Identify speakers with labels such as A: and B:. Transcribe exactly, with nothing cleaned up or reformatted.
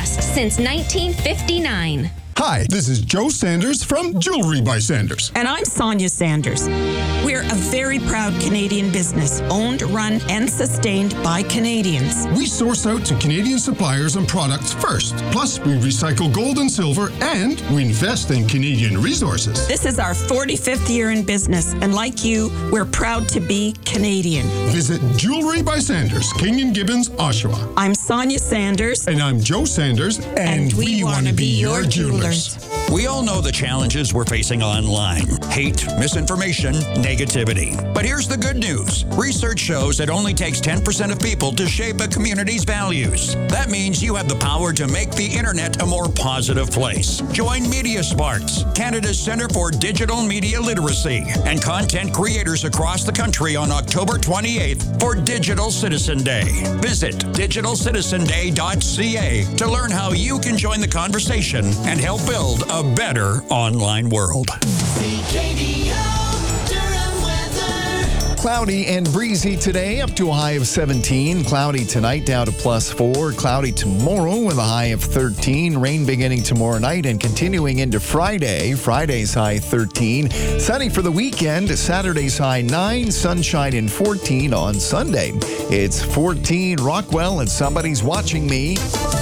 A: trust since nineteen fifty-nine.
B: Hi, this is Joe Sanders from Jewelry by Sanders.
C: And I'm Sonia Sanders. We're a very proud Canadian business, owned, run, and sustained by Canadians.
B: We source out to Canadian suppliers and products first. Plus, we recycle gold and silver, and we invest in Canadian resources.
C: This is our forty-fifth year in business, and like you, we're proud to be Canadian.
B: Visit Jewelry by Sanders, King and Gibbons, Oshawa.
C: I'm Sonia Sanders.
B: And I'm Joe Sanders, and,
C: and we, we want to be your jeweler.
D: We all know the challenges we're facing online. Hate, misinformation, negativity. But here's the good news. Research shows it only takes ten percent of people to shape a community's values. That means you have the power to make the internet a more positive place. Join Media Sparks, Canada's Centre for Digital Media Literacy, and content creators across the country on October twenty-eighth for Digital Citizen Day. Visit digital citizen day dot c a to learn how you can join the conversation and help build a better online world.
E: Cloudy and breezy today, up to a high of seventeen. Cloudy tonight, down to plus four. Cloudy tomorrow with a high of thirteen. Rain beginning tomorrow night and continuing into Friday. Friday's high thirteen. Sunny for the weekend. Saturday's high nine. Sunshine and fourteen on Sunday. It's fourteen. Rockwell and Somebody's Watching Me.